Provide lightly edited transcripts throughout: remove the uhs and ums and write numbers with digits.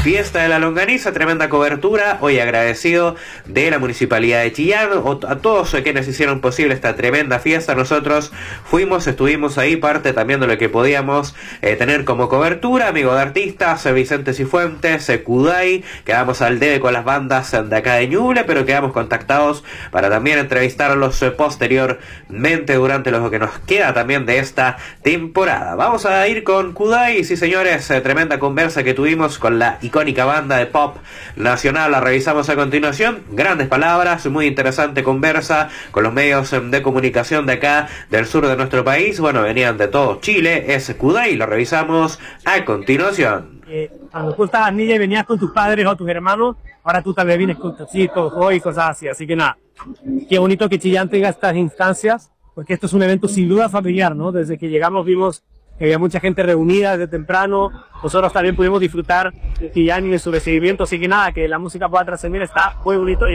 Fiesta de la Longaniza, tremenda cobertura. Hoy agradecido de la Municipalidad de Chillán, a todos quienes hicieron posible esta tremenda fiesta. Nosotros estuvimos ahí, parte también de lo que podíamos tener como cobertura. Amigo de artistas, Vicente Cifuentes, Kudai, quedamos al debe con las bandas de acá de Ñuble, pero quedamos contactados para también entrevistarlos posteriormente durante lo que nos queda también de esta temporada. Vamos a ir con Kudai, sí señores, tremenda conversa que tuvimos con la icónica banda de pop nacional, la revisamos a continuación. Grandes palabras, muy interesante conversa con los medios de comunicación de acá del sur de nuestro país. Bueno, venían de todo Chile, es Kudai, lo revisamos a continuación. Cuando tú estabas niña y venías con tus padres o tus hermanos, ahora tú también vienes con tus hijos y cosas así que nada, qué bonito que Chillán tenga estas instancias, porque esto es un evento sin duda familiar, ¿no? Desde que llegamos vimos que había mucha gente reunida desde temprano, nosotros también pudimos disfrutar de Chillán y de su recibimiento, así que nada, que la música pueda trascender, está muy bonito.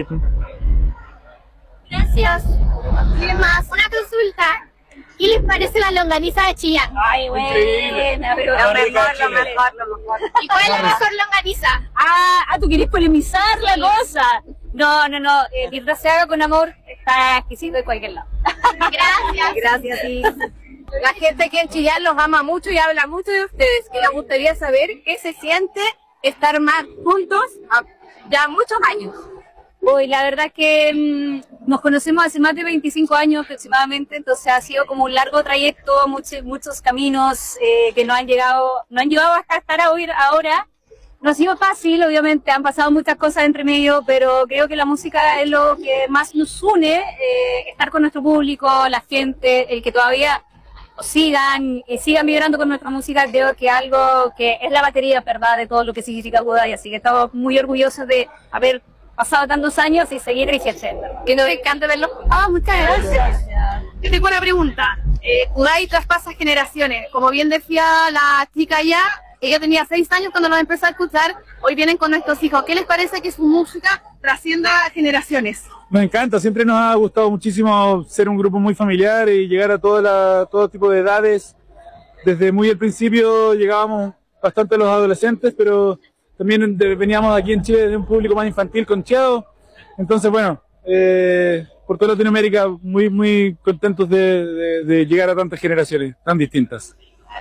Gracias. ¿Qué más? Una consulta. ¿Qué les parece la longaniza de Chillán? Ay, buena, pero lo mejor. ¿Y cuál es la mejor longaniza? Tú querés polemizar la cosa. No, mientras se haga con amor, está exquisito de cualquier lado. Gracias. Gracias, sí. La gente aquí en Chillán los ama mucho y habla mucho de ustedes. Que les gustaría saber qué se siente estar más juntos ya muchos años. Uy, la verdad que nos conocemos hace más de 25 años aproximadamente, entonces ha sido como un largo trayecto, muchos caminos que nos han llevado hasta estar ahora. No ha sido fácil, obviamente, han pasado muchas cosas entre medio, pero creo que la música es lo que más nos une, estar con nuestro público, la gente, el que todavía sigan vibrando con nuestra música, creo que algo que es la batería, ¿verdad?, de todo lo que significa Kudai, así que estamos muy orgullosos de haber pasado tantos años y seguir creciendo. Que nos encanta verlo. Muchas gracias. Yo tengo una pregunta. Kudai traspasa generaciones. Como bien decía la chica ya, ella tenía 6 años cuando nos empezó a escuchar, hoy vienen con nuestros hijos. ¿Qué les parece que su música trascienda generaciones? Nos encanta, siempre nos ha gustado muchísimo ser un grupo muy familiar y llegar a todo tipo de edades. Desde muy al principio llegábamos bastante a los adolescentes, pero también veníamos aquí en Chile de un público más infantil con Chiao. Entonces, bueno, por toda Latinoamérica muy contentos de llegar a tantas generaciones tan distintas.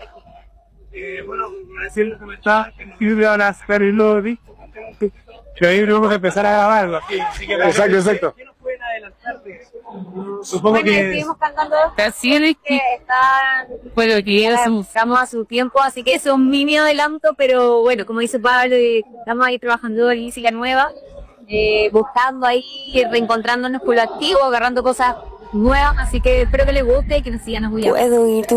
Bueno, recién está ahora Ferry Lobby, pero ahí vamos a empezar a grabarlo. Exacto. ¿Qué nos pueden adelantar de eso? Supongo que Seguimos cantando Canciones que están, bueno, que estamos a su tiempo, así que es un mini adelanto, pero bueno, como dice Pablo, estamos ahí trabajando en música nueva, buscando ahí, reencontrándonos con lo activo, agarrando cosas nuevas, así que espero que les guste y que nos sigan apoyando.